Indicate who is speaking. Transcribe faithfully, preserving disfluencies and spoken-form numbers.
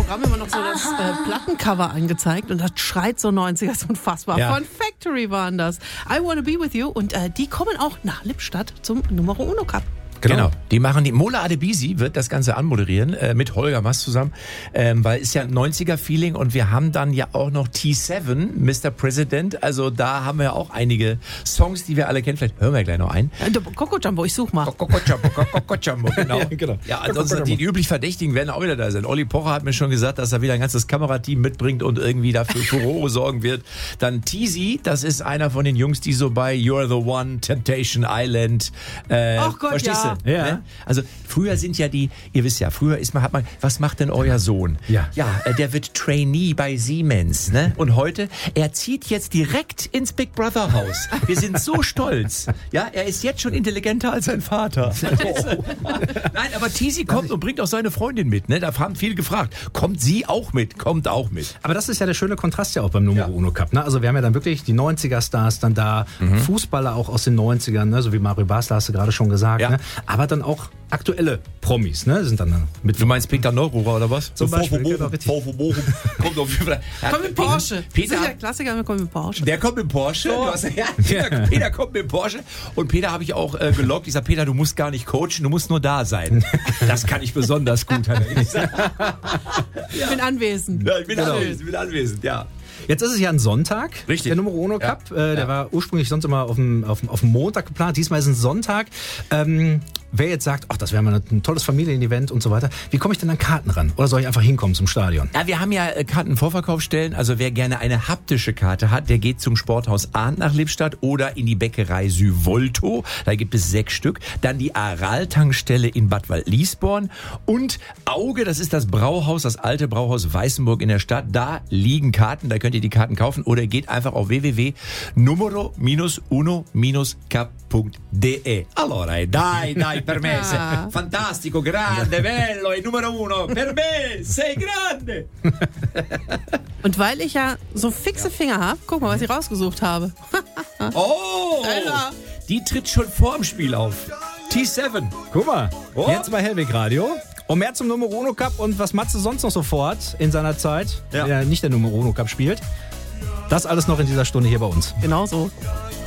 Speaker 1: Programm immer noch so das äh, Plattencover angezeigt und das schreit so neunziger, ist unfassbar.
Speaker 2: Ja.
Speaker 1: Von Factory waren das. I Wanna Be With You und äh, die kommen auch nach Lippstadt zum Numero Uno Cup.
Speaker 2: Genau. genau, die machen die. Mola Adebisi wird das Ganze anmoderieren äh, mit Holger Mast zusammen, ähm, weil ist ja ein neunziger-Feeling und wir haben dann ja auch noch T sieben, Mister President, also da haben wir auch einige Songs, die wir alle kennen. Vielleicht hören wir gleich noch ein.
Speaker 1: Äh, Coco Jumbo, ich such mal.
Speaker 2: Coco Jumbo, Coco Jumbo, genau.
Speaker 3: Ja, genau.
Speaker 2: Ja, ansonsten die üblich Verdächtigen werden auch wieder da sein. Olli Pocher hat mir schon gesagt, dass er wieder ein ganzes Kamerateam mitbringt und irgendwie dafür Furore sorgen wird. Dann Teasy, das ist einer von den Jungs, die so bei You're the One, Temptation Island, äh,
Speaker 1: Ach Gott,
Speaker 2: verstehst
Speaker 1: ja.
Speaker 2: du?
Speaker 3: Ja.
Speaker 2: Ne? Also früher sind ja die, ihr wisst ja, früher ist man, hat man, was macht denn euer Sohn?
Speaker 3: Ja.
Speaker 2: Ja, äh, der wird Trainee bei Siemens, ne? Und heute, er zieht jetzt direkt ins Big Brother Haus. Wir sind so stolz. Ja, er ist jetzt schon intelligenter als sein Vater. Nein, aber Tizi kommt und bringt auch seine Freundin mit, ne? Da haben viele gefragt, kommt sie auch mit? Kommt auch mit.
Speaker 3: Aber das ist ja der schöne Kontrast ja auch beim Numero Uno Cup. Ne? Also wir haben ja dann wirklich die neunziger-Stars dann da, mhm. Fußballer auch aus den neunzigern, ne? So wie Mario Basler hast du gerade schon gesagt.
Speaker 2: Ja.
Speaker 3: Ne? Aber dann auch aktuelle Promis, ne? Sind dann mit.
Speaker 2: Du meinst Peter Neururer oder was?
Speaker 3: Zum Beispiel,
Speaker 2: V V
Speaker 3: genau, richtig.
Speaker 2: V V Bochum. Kommt auf jeden Fall.
Speaker 1: Komm mit Porsche.
Speaker 2: Peter,
Speaker 1: das ist ja Klassiker, wir kommen mit Porsche.
Speaker 2: Der kommt mit Porsche. Du hast, ja, Peter, Peter kommt mit Porsche. Und Peter habe ich auch äh, gelockt. Ich sage, Peter, du musst gar nicht coachen, du musst nur da sein. Das kann ich besonders gut. Hat er gesagt.
Speaker 1: Ich bin anwesend.
Speaker 2: Ja, ich bin
Speaker 3: Genau.
Speaker 2: anwesend, ich bin anwesend, ja.
Speaker 3: Jetzt ist es ja ein Sonntag,
Speaker 2: Richtig.
Speaker 3: der Numero Uno Cup.
Speaker 2: Ja.
Speaker 3: Äh, der
Speaker 2: Ja.
Speaker 3: war ursprünglich sonst immer auf dem, auf dem, auf dem Montag geplant. Diesmal ist es ein Sonntag. Ähm, wer jetzt sagt, ach, das wäre mal ein tolles Familienevent und so weiter, wie komme ich denn an Karten ran? Oder soll ich einfach hinkommen zum Stadion?
Speaker 2: Ja, wir haben ja äh, Kartenvorverkaufsstellen. Also wer gerne eine haptische Karte hat, der geht zum Sporthaus Arndt nach Lippstadt oder in die Bäckerei Syvolto. Da gibt es sechs Stück. Dann die Aral-Tankstelle in Bad Waldliesborn. Und Auge, das ist das Brauhaus, das alte Brauhaus Weißenburg in der Stadt. Da liegen Karten, da könnt ihr die Karten kaufen. Oder geht einfach auf w w w punkt numero uno cup punkt d e. Allora, dai, dai, per me.
Speaker 1: Ja.
Speaker 2: Fantastico, grande, bello, e numero uno. Per me, sei grande.
Speaker 1: Und weil ich ja so fixe Finger habe, guck mal, was ich rausgesucht habe.
Speaker 2: Oh,
Speaker 1: Alter.
Speaker 2: die tritt schon vor dem Spiel auf. T sieben.
Speaker 3: Guck mal,
Speaker 2: Oh.
Speaker 3: jetzt bei Hellweg Radio. Und mehr zum Numero Uno Cup und was Matze sonst noch so vorhat in seiner Zeit,
Speaker 2: Ja.
Speaker 3: der nicht der Numero Uno Cup spielt. Das alles noch in dieser Stunde hier bei uns.
Speaker 1: Genau so.